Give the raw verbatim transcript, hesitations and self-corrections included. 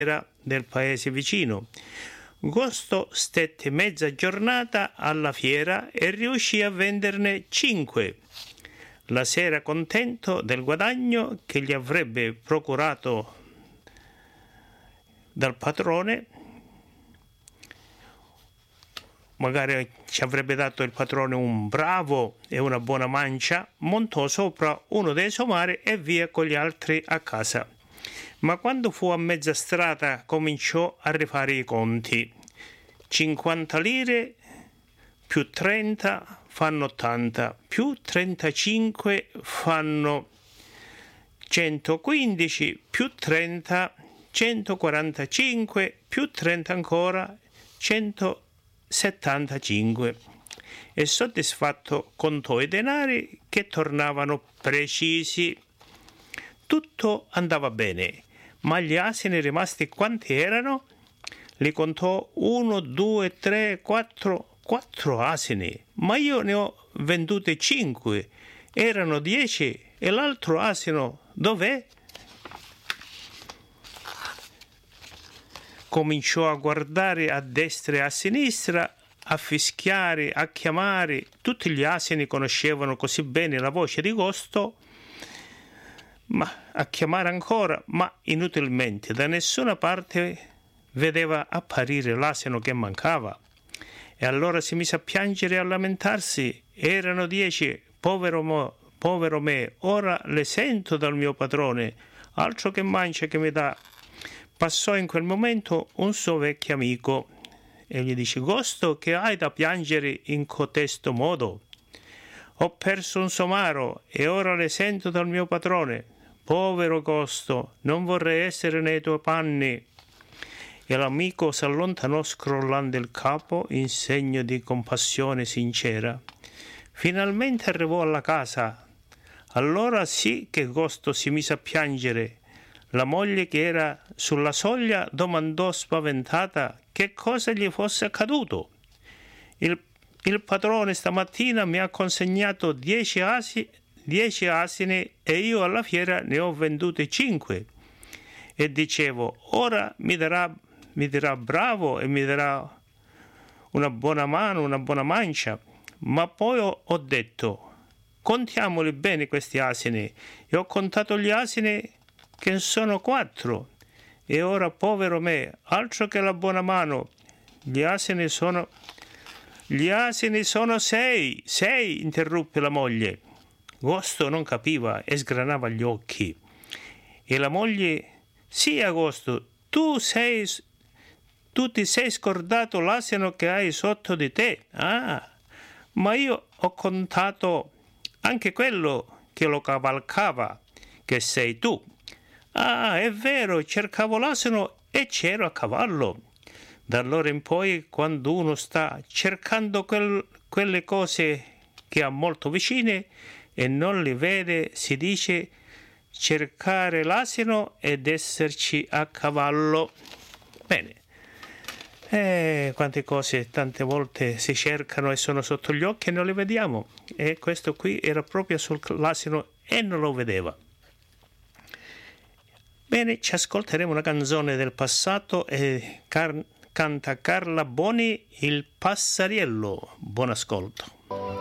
era del paese vicino. Gosto stette mezza giornata alla fiera e riuscì a venderne cinque. La sera, contento del guadagno che gli avrebbe procurato dal padrone, magari ci avrebbe dato il padrone un bravo e una buona mancia, montò sopra uno dei somari e via con gli altri a casa. Ma quando fu a mezza strada cominciò a rifare i conti. cinquanta lire più trenta fanno ottanta, più trentacinque fanno centoquindici, più trenta, centoquarantacinque, più trenta ancora, centosettantacinque. E soddisfatto contò i denari che tornavano precisi. Tutto andava bene, ma gli asini rimasti quanti erano? Li contò uno, due, tre, quattro, quattro asini, ma io ne ho vendute cinque, erano dieci e l'altro asino dov'è? Cominciò a guardare a destra e a sinistra, a fischiare, a chiamare. Tutti gli asini conoscevano così bene la voce di Gosto, ma a chiamare ancora, ma inutilmente. Da nessuna parte vedeva apparire l'asino che mancava. E allora si mise a piangere e a lamentarsi. Erano dieci, povero, mo, povero me, ora le sento dal mio padrone, altro che mancia che mi dà. Passò in quel momento un suo vecchio amico e gli dice: Gosto, che hai da piangere in cotesto modo? Ho perso un somaro e ora le sento dal mio padrone. Povero Gosto, non vorrei essere nei tuoi panni. E l'amico si allontanò scrollando il capo in segno di compassione sincera. Finalmente arrivò alla casa. Allora sì che Gosto si mise a piangere. La moglie, che era sulla soglia, domandò spaventata che cosa gli fosse accaduto. Il, il padrone stamattina mi ha consegnato dieci, asi, dieci asini e io alla fiera ne ho vendute cinque. E dicevo, ora mi darà mi dirà bravo e mi darà una buona mano, una buona mancia. Ma poi ho, ho detto, contiamoli bene questi asini. E ho contato gli asini che sono quattro. E ora, povero me, altro che la buona mano. Gli asini sono... Gli asini sono sei, sei, interruppe la moglie. Gosto non capiva e sgranava gli occhi. E la moglie, sì, Agosto, tu sei... Tu ti sei scordato l'asino che hai sotto di te. Ah, ma io ho contato anche quello che lo cavalcava, che sei tu. Ah, è vero, cercavo l'asino e c'ero a cavallo. Da allora in poi, quando uno sta cercando quel, quelle cose che ha molto vicine e non li vede, si dice cercare l'asino ed esserci a cavallo. Bene. Eh, quante cose tante volte si cercano e sono sotto gli occhi e non le vediamo. E questo qui era proprio sull'asino e non lo vedeva. Bene, ci ascolteremo una canzone del passato e car- canta Carla Boni, Il Passariello. Buon ascolto.